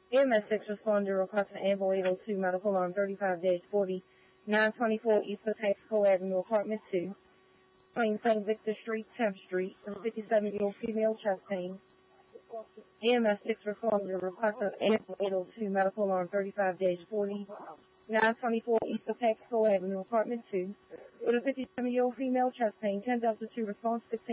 EMS 6 responder requesting ambulance 802 medical alarm 35-40, 924 East Patapsco Avenue, apartment 2. Between St. Victor Street, 10th Street, for 57-year-old female chest pain. EMS 6 responder requesting ambulance 802 medical alarm 35-40, 924 East Patapsco Avenue, apartment 2. With a 57-year-old female chest pain, 10 Delta 2 response 16.